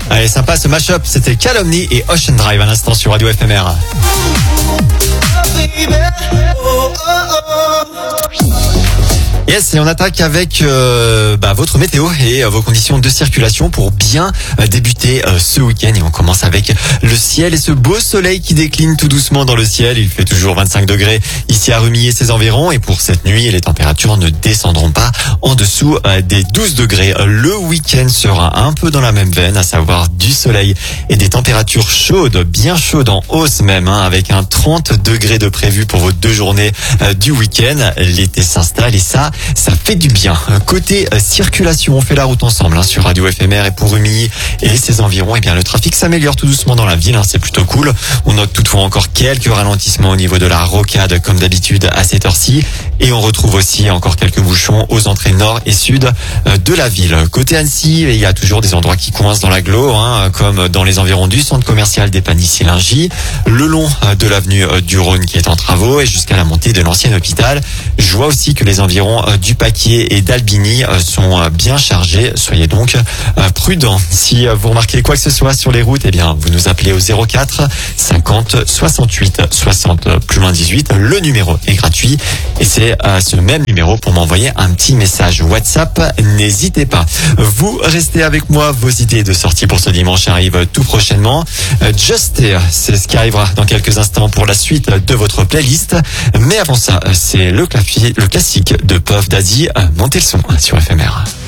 Allez, sympa ce mashup, c'était Calomny et Ocean Drive à l'instant sur Radio FMR. Yes, et on attaque avec votre météo et vos conditions de circulation pour bien débuter ce week-end. Et on commence avec le ciel et ce beau soleil qui décline tout doucement dans le ciel. Il fait toujours 25 degrés ici à Rumilly et ses environs. Et pour cette nuit, les températures ne descendront pas en dessous des 12 degrés. Le week-end sera un peu dans la même veine, à savoir du soleil et des températures chaudes, bien chaudes en hausse même, avec un 30 degrés de prévu pour vos 2 journées du week-end. L'été s'installe et ça fait du bien. Côté circulation, on fait la route ensemble sur Radio FMR et pour Rumilly et ses environs, eh bien le trafic s'améliore tout doucement dans la ville, c'est plutôt cool. On note toutefois encore quelques ralentissements au niveau de la rocade comme d'habitude à cette heure-ci et on retrouve aussi encore quelques bouchons aux entrées nord et sud de la ville. Côté Annecy, il y a toujours des endroits qui coincent dans l'agglo, comme dans les environs du centre commercial des Panissi-Lingy, le long de l'avenue du Rhône qui est en travaux et jusqu'à la montée de l'ancien hôpital. Je vois aussi que les environs du Paquier et d'Albigny sont bien chargés. Soyez donc prudents. Si vous remarquez quoi que ce soit sur les routes, eh bien, vous nous appelez au 04 50 68 60 plus loin 18. Le numéro est gratuit et c'est ce même numéro pour m'envoyer un petit message WhatsApp. N'hésitez pas. Vous restez avec moi. Vos idées de sortie pour ce dimanche arrivent tout prochainement. Just Here, c'est ce qui arrivera dans quelques instants pour la suite de votre playlist. Mais avant ça, c'est le classique de Puff Daddy. Montez le son sur FMR.